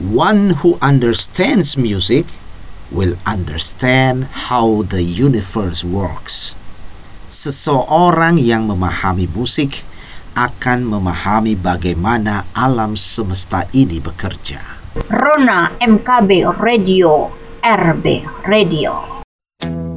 One who understands music will understand how the universe works. Seseorang yang memahami musik akan memahami bagaimana alam semesta ini bekerja. Rona MKB Radio, RB Radio.